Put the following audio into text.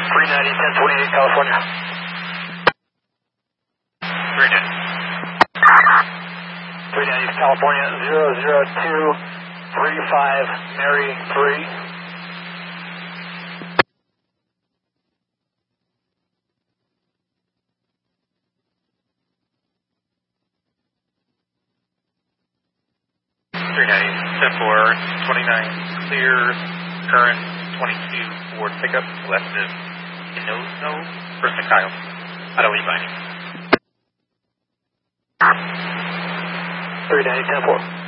390, 1028, California. 390, California, 00235, Mary 3. Four, 29, clear, current 22, Ford pickup, west of Inozo, first to Kyle. How do we find you? 390, 10-4.